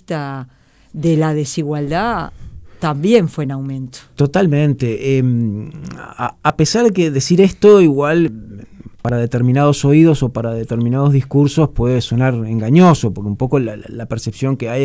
vista de la desigualdad también fue en aumento. Totalmente. A pesar de que decir esto igual para determinados oídos o para determinados discursos puede sonar engañoso, porque un poco la percepción que hay